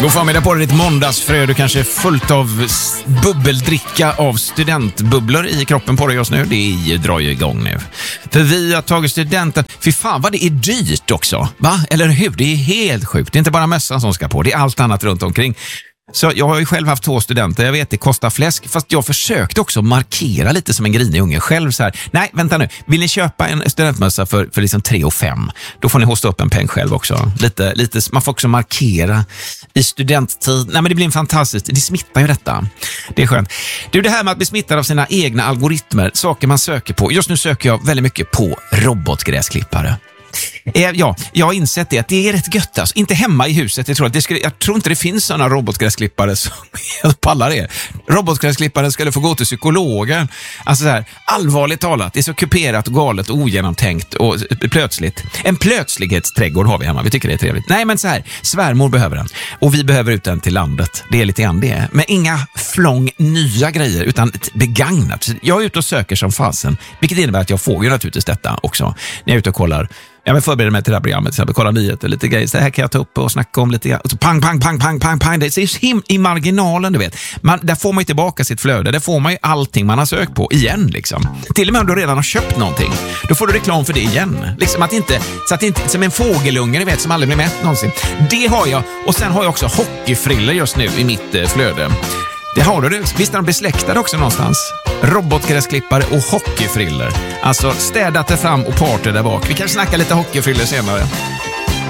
God förmiddag på dig, ditt måndagsfrö. Du kanske är fullt av bubbeldricka av studentbubblor i kroppen på dig just nu. Det drar ju igång nu. För vi har tagit studenten. Fy fan vad det är dyrt också. Va? Eller hur? Det är helt sjukt. Det är inte bara mössan som ska på. Det är allt annat runt omkring. Så jag har ju själv haft 2 studenter. Jag vet, det kostar fläsk. Fast jag försökte också markera lite som en grinig unge själv så här. Nej, vänta nu. Vill ni köpa en studentmössa för liksom 3 500? Då får ni hosta upp en peng själv också. Lite, man får också markera i studenttid. Nej, men det blir en fantastiskt. Det smittar ju detta. Det är skönt. Du, det här med att bli smittad av sina egna algoritmer. Saker man söker på. Just nu söker jag väldigt mycket på robotgräsklippare. Ja, jag har insett det att det är rätt gött alltså. Inte hemma i huset, jag tror inte det finns sådana robotgräsklippare som pallar det. Robotgräsklipparen skulle få gå till psykologen. Alltså så här, allvarligt talat, det är så kuperat och galet och ogenomtänkt och plötsligt. En plötslighetsträdgård har vi hemma, vi tycker det är trevligt. Nej, men så här, svärmor behöver den och vi behöver ut den till landet. Det är lite grann det. Men inga flång nya grejer utan begagnat. Jag är ute och söker som fasen, vilket innebär att jag får ju naturligtvis detta också när jag är ute och kollar. Jag förbereder mig till det här programmet, så jag kollar nyheter, lite grejer. Så här kan jag ta upp och snacka om lite grann. Och så pang. Det är i marginalen, du vet. Där får man ju tillbaka sitt flöde. Där får man ju allting man har sökt på igen, liksom. Till och med om du redan har köpt någonting, då får du reklam för det igen. Liksom så att det inte som en fågelunge, du vet, som aldrig blir mätt någonsin. Det har jag. Och sen har jag också hockeyfriller just nu i mitt flöde. Det har du. Visst är de besläktade också någonstans? Robotgräsklippare och hockeyfriller. Alltså städat det fram och party där bak. Vi kan snacka lite hockeyfriller senare.